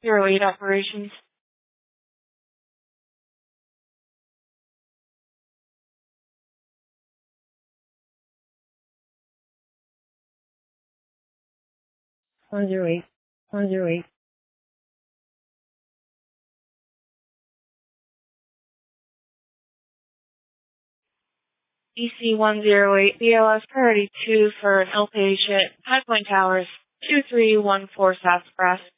0108 operations. One zero eight. EC108 BLS priority 2 for an outpatient, High Point Towers, 2314 South Express.